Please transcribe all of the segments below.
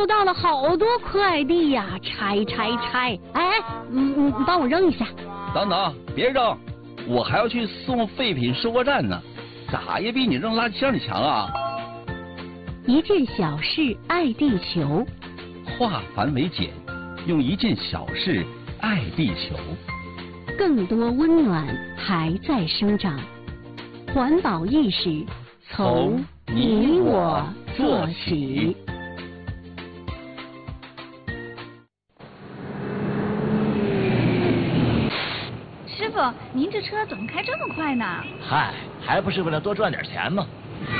收到了好多快递呀，拆！哎，帮我扔一下。 等等，别扔，我还要去送废品收货站呢，咋也比你扔垃圾箱里强啊！ 一件小事爱地球， 化繁为简，用一件小事爱地球。 更多温暖还在生长，环保意识从你我做起。 师傅，您这车怎么开这么快呢？ 嗨，还不是为了多赚点钱吗？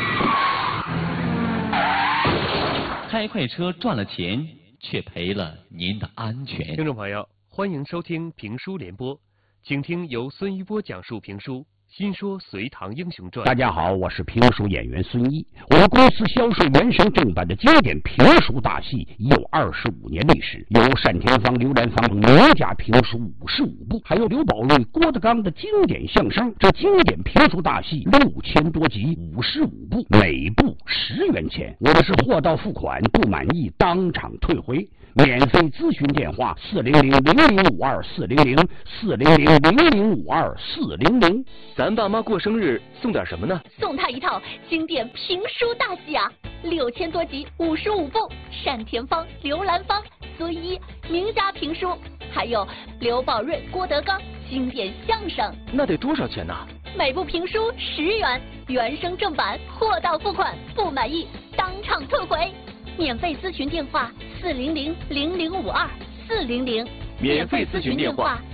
开快车赚了钱，却赔了您的安全。 听众朋友，欢迎收听评书联播，请听由孙一波讲述评书《新说隋唐英雄传》。 大家好，我是评书演员孙一。我们公司销售原声正版的经典评书大戏已有25年历史，有单田芳、刘兰芳名家评书55部，还有刘宝瑞、郭德纲的经典相声。这经典评书大戏6000多集，55部，每部10元钱。我们是货到付款，不满意当场退回。免费咨询电话400-0052-400，400-0052-400。 咱爸妈过生日送点什么呢？ 送他一套经典评书大戏啊，6000多集，55部，单田芳、刘兰芳、孙一名家评书，还有刘宝瑞、郭德纲经典相声。 那得多少钱呢？ 每部评书10元，原声正版，货到付款，不满意当场退回。免费咨询电话400-0052-400， 免费咨询电话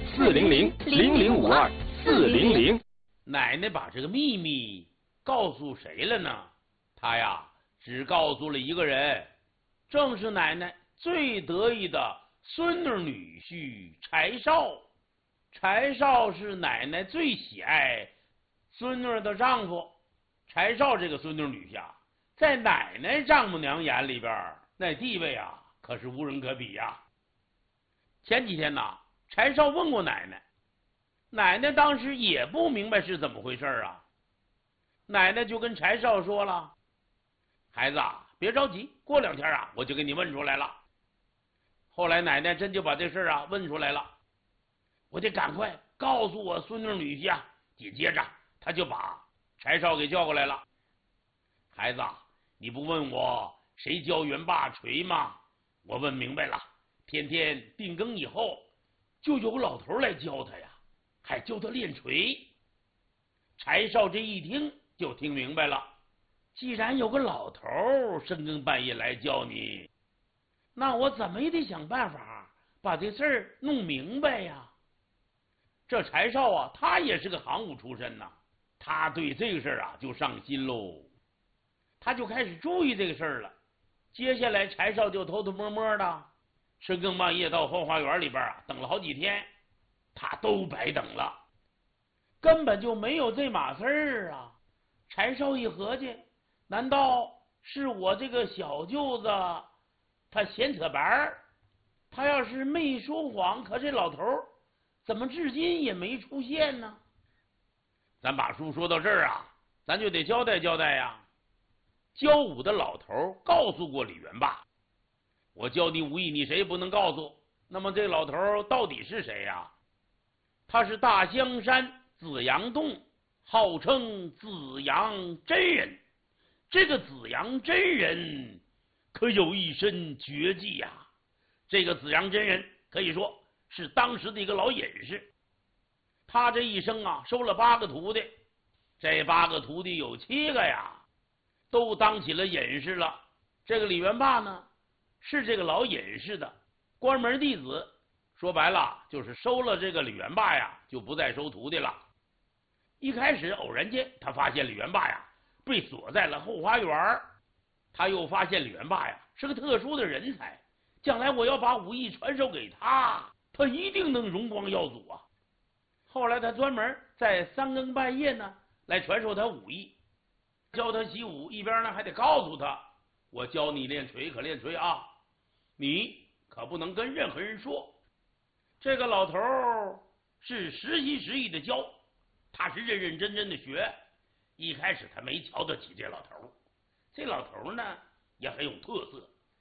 400-0052-400。 奶奶把这个秘密告诉谁了呢？她呀，只告诉了一个人，正是奶奶最得意的孙女女婿柴少。柴少是奶奶最喜爱孙女的丈夫。柴少这个孙女女婿啊，在奶奶丈母娘眼里边，那地位啊，可是无人可比呀。前几天呐，柴少问过奶奶，奶奶当时也不明白是怎么回事啊。奶奶就跟柴少说了：“孩子啊，别着急，过2天啊，我就给你问出来了。”后来奶奶真就把这事啊问出来了，我得赶快告诉我孙女女婿啊。紧接着他就把柴少给叫过来了：“孩子，你不问我谁教袁霸锤吗？我问明白了，天天定更以后，就有个老头来教他呀，还教他练锤。”柴少这一听就听明白了，既然有个老头深更半夜来教你，那我怎么也得想办法把这事儿弄明白呀。这柴少啊，他也是个行伍出身呐，他对这个事儿啊就上心喽。他就开始注意这个事儿了。接下来柴少就偷偷摸摸的深更半夜到后花园里边啊等了好几天，他都白等了，根本就没有这码事儿啊。柴少一合计，难道是我这个小舅子他闲扯白儿？他要是没说谎，可这老头怎么至今也没出现呢？咱把书说到这儿啊，咱就得交代交代呀。教武的老头告诉过李元霸，我教你武艺，你谁也不能告诉。那么这老头到底是谁呀？他是大香山紫阳洞，号称紫阳真人。这个紫阳真人可有一身绝技呀。这个紫阳真人可以说是当时的一个老隐士，他这一生啊收了8个徒弟，这8个徒弟有7个呀都当起了隐士了。这个李元霸呢，是这个老隐士的关门弟子，说白了就是收了这个李元霸呀，就不再收徒弟了。一开始偶然间，他发现李元霸呀被锁在了后花园，他又发现李元霸呀是个特殊的人才，将来我要把武艺传授给他，他一定能荣光耀祖啊。后来他专门在3更半夜呢来传授他武艺，教他习武，一边呢还得告诉他，我教你练锤可练锤啊，你可不能跟任何人说。这个老头是实心实意的教，他是认认真真的学。一开始他没瞧得起这老头，这老头呢也很有特色，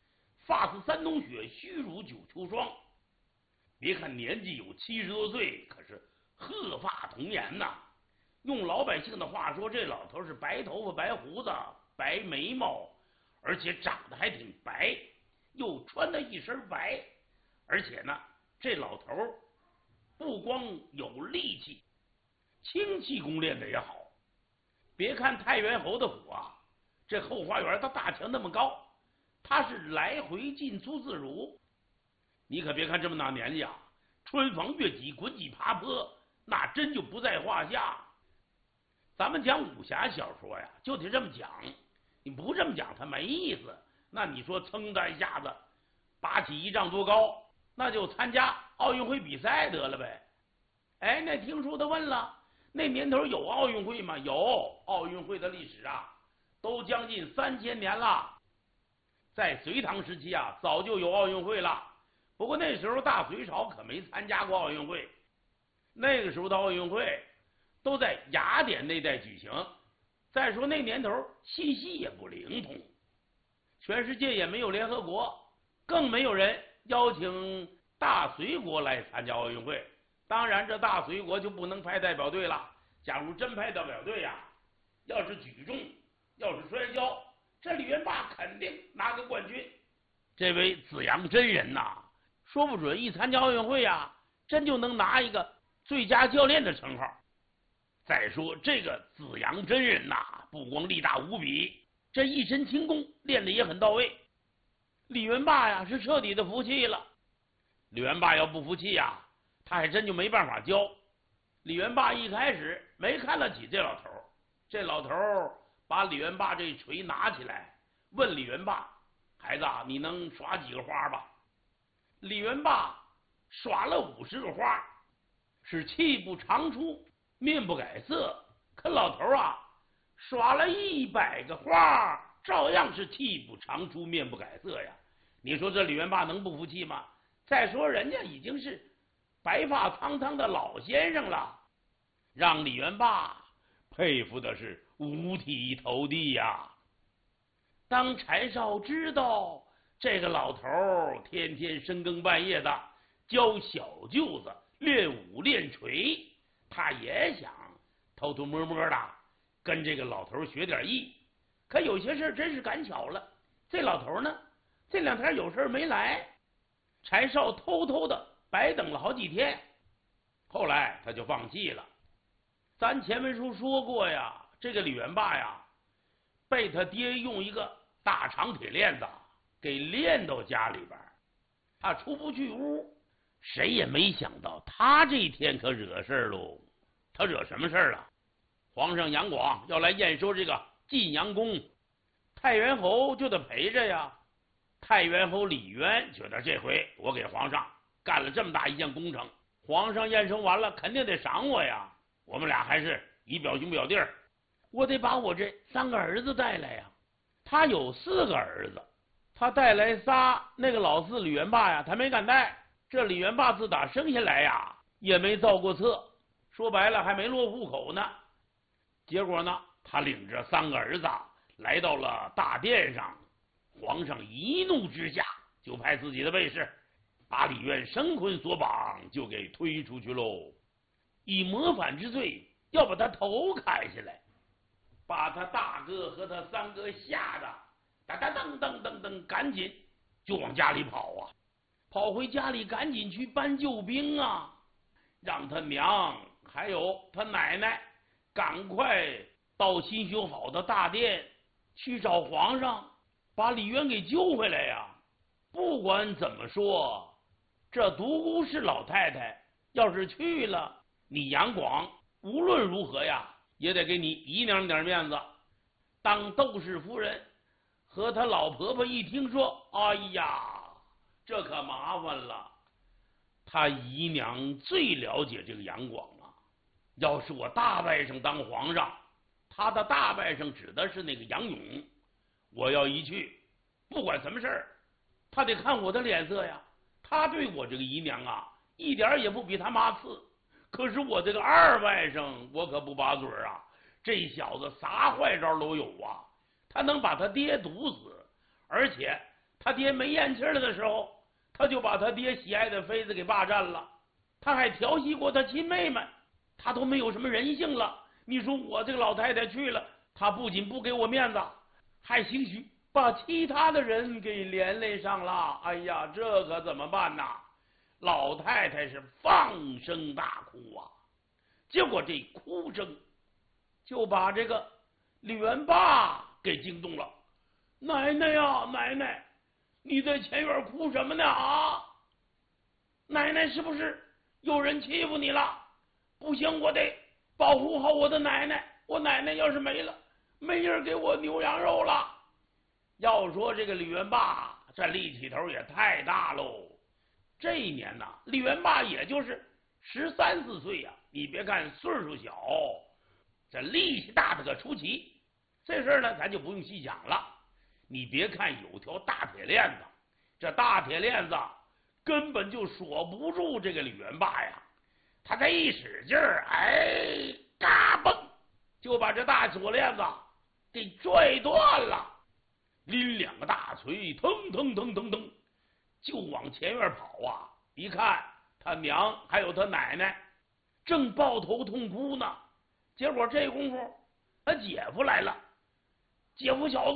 发似山冬雪，须如九秋霜。别看年纪有70多岁，可是鹤发童颜呐。用老百姓的话说，这老头是白头发、白胡子、白眉毛，而且长得还挺白，又穿的一身白。而且呢，这老头不光有力气，轻气功练得也好。别看太原侯的府啊，这后花园它大墙那么高，他是来回进出自如。你可别看这么大年纪啊，穿房越脊、滚脊爬坡，那真就不在话下。咱们讲武侠小说呀，就得这么讲，你不这么讲它没意思。那你说噌的一下子拔起1丈多高，那就参加奥运会比赛得了呗。哎，那听书的问了，那年头有奥运会吗？有，奥运会的历史啊，都将近3000年了。在隋唐时期啊，早就有奥运会了。不过那时候大隋朝可没参加过奥运会，那个时候的奥运会都在雅典那带举行。再说那年头信息也不灵通，全世界也没有联合国，更没有人邀请大隋国来参加奥运会。当然这大隋国就不能派代表队了。假如真派代表队呀，要是举重，要是摔跤，这李元霸肯定拿个冠军。这位子阳真人呐，说不准一参加奥运会呀，真就能拿一个最佳教练的称号。再说这个子阳真人呐，不光力大无比，这一身轻功练得也很到位。李元霸呀是彻底的服气了。李元霸要不服气呀，他还真就没办法教。李元霸一开始没看得起这老头，这老头把李元霸这锤拿起来，问李元霸：“孩子啊，你能耍几个花吧？”李元霸耍了50个花，是气不长出，面不改色。可老头啊，耍了100个花，照样是气不长出，面不改色呀。你说这李元霸能不服气吗？再说人家已经是白发苍苍的老先生了，让李元霸佩服的是五体投地呀。当柴少知道这个老头天天深更半夜的教小舅子练武练锤，他也想偷偷摸摸的跟这个老头学点艺。可有些事真是赶巧了，这老头呢这2天有事没来，柴少偷偷的白等了好几天。后来他就放弃了。咱前文书说过呀，这个李元霸呀被他爹用一个大长铁链子给链到家里边，他出不去屋。谁也没想到他这一天可惹事喽。他惹什么事了？皇上杨广要来验收这个晋阳宫，太原侯就得陪着呀。太原侯李渊觉得这回我给皇上干了这么大一件工程，皇上验收完了肯定得赏我呀。我们俩还是以表兄表弟儿，我得把我这3个儿子带来呀。他有4个儿子，他带来仨，那个老四李元霸呀他没敢带。这李元霸自打生下来呀也没造过册，说白了还没落户口呢。结果呢，他领着3个儿子来到了大殿上，皇上一怒之下就派自己的卫士把李渊绳捆索绑，就给推出去喽。以谋反之罪要把他头砍下来，把他大哥和他3哥吓得哒噔噔噔噔，赶紧就往家里跑啊！跑回家里赶紧去搬救兵啊，让他娘还有他奶奶赶快到新修好的大殿去找皇上，把李渊给救回来呀。不管怎么说，这独孤氏老太太要是去了，你杨广无论如何呀也得给你姨娘点面子。当窦氏夫人和他老婆婆一听说，哎呀，这可麻烦了。他姨娘最了解这个杨广啊，要是我大外甥当皇上，他的大外甥指的是那个杨勇，我要一去，不管什么事儿，他得看我的脸色呀。他对我这个姨娘啊一点也不比他妈次，可是我这个二外甥我可不把嘴啊，这小子啥坏招都有啊。他能把他爹毒死，而且他爹没咽气了的时候，他就把他爹喜爱的妃子给霸占了。他还调戏过他亲妹妹，他都没有什么人性了。你说我这个老太太去了，他不仅不给我面子，还兴许把其他的人给连累上了。哎呀，这可怎么办呐？老太太是放声大哭啊。结果这哭声就把这个李元霸给惊动了。奶奶呀，奶奶，你在前院哭什么呢？啊，奶奶是不是有人欺负你了？不行，我得保护好我的奶奶。我奶奶要是没了，没人给我牛羊肉了。要说这个李元霸这力气头也太大喽。这一年呐，李元霸也就是13、14岁呀。你别看岁数小，这力气大的可出奇。这事儿呢，咱就不用细讲了。你别看有条大铁链子，这大铁链子根本就锁不住这个李元霸呀。他这一使劲儿，哎，嘎嘣，就把这大锁链子给拽断了。拎2个大锤，腾腾腾腾腾，就往前院跑啊！一看他娘还有他奶奶正抱头痛哭呢。结果这功夫他姐夫来了，姐夫小子